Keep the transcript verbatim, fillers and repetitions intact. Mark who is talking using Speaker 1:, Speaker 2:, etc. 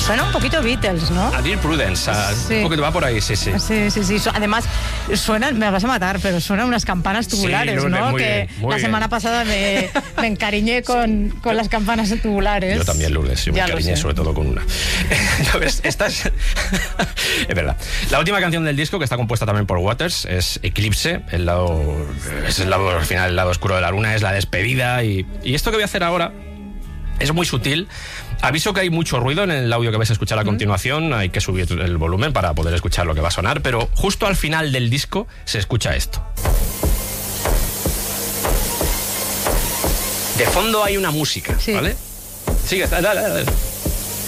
Speaker 1: Suena un poquito Beatles, ¿no?
Speaker 2: A Dear Prudence, a,
Speaker 1: Sí.
Speaker 2: un poquito va por ahí, sí, sí.
Speaker 1: Sí, sí, sí. Su- Además, suenan, me vas a matar, pero suenan unas campanas tubulares,
Speaker 2: Sí,
Speaker 1: ¿no?
Speaker 2: muy
Speaker 1: Que
Speaker 2: bien, muy
Speaker 1: la
Speaker 2: bien.
Speaker 1: semana pasada me, me encariñé con, con las campanas tubulares.
Speaker 2: Yo también, Lourdes, yo me
Speaker 1: Ya lo
Speaker 2: encariñé
Speaker 1: sé.
Speaker 2: sobre todo con una. Entonces, esta es... es verdad. La última canción del disco, que está compuesta también por Waters, es Eclipse, el lado... es el lado, al final, el lado oscuro de la luna, es la despedida, y, y esto que voy a hacer ahora es muy sutil. Aviso que hay mucho ruido en el audio que vais a escuchar a continuación, hay que subir el volumen para poder escuchar lo que va a sonar, pero justo al final del disco se escucha esto. De fondo hay una música,
Speaker 1: Sí.
Speaker 2: ¿vale? Sigue, dale, dale, dale.